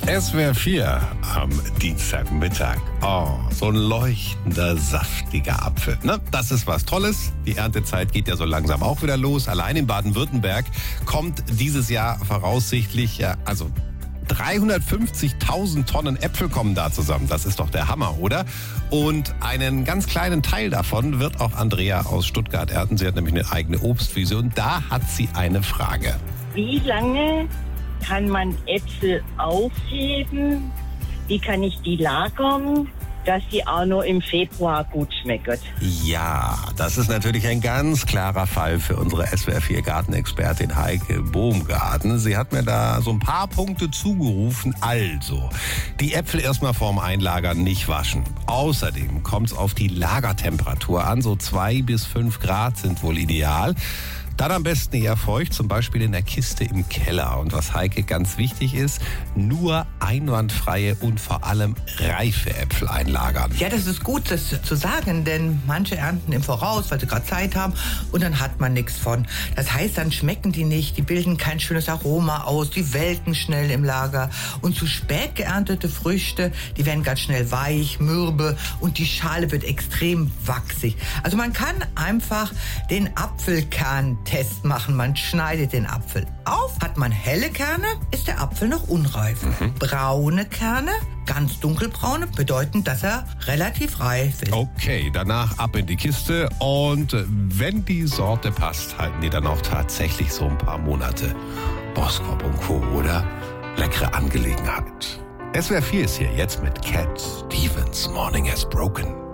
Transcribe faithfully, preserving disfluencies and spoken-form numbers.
S W R vier am Dienstagmittag. Oh, so ein leuchtender, saftiger Apfel. Ne? Das ist was Tolles. Die Erntezeit geht ja so langsam auch wieder los. Allein in Baden-Württemberg kommt dieses Jahr voraussichtlich, ja, also dreihundertfünfzigtausend Tonnen Äpfel kommen da zusammen. Das ist doch der Hammer, oder? Und einen ganz kleinen Teil davon wird auch Andrea aus Stuttgart ernten. Sie hat nämlich eine eigene Obstwiese und da hat sie eine Frage. Wie lange kann man Äpfel aufheben? Wie kann ich die lagern, dass die auch noch im Februar gut schmecken? Ja, das ist natürlich ein ganz klarer Fall für unsere S W R vier Gartenexpertin Heike Bohmgarten. Sie hat mir da so ein paar Punkte zugerufen. Also, die Äpfel erstmal vorm Einlagern nicht waschen. Außerdem kommt es auf die Lagertemperatur an. So zwei bis fünf Grad sind wohl ideal. Dann am besten eher feucht, zum Beispiel in der Kiste im Keller. Und was Heike ganz wichtig ist, nur einwandfreie und vor allem reife Äpfel einlagern. Ja, das ist gut, das zu sagen, denn manche ernten im Voraus, weil sie gerade Zeit haben und dann hat man nichts von. Das heißt, dann schmecken die nicht, die bilden kein schönes Aroma aus, die welken schnell im Lager. Und zu spät geerntete Früchte, die werden ganz schnell weich, mürbe und die Schale wird extrem wachsig. Also man kann einfach den Apfelkern Test machen. Man schneidet den Apfel auf. Hat man helle Kerne, ist der Apfel noch unreif. Mhm. Braune Kerne, ganz dunkelbraune, bedeuten, dass er relativ reif ist. Okay, danach ab in die Kiste. Und wenn die Sorte passt, halten die dann auch tatsächlich so ein paar Monate. Boskop und Co., oder? Leckere Angelegenheit. S W R vier ist hier jetzt mit Cat Stevens, Morning Has Broken.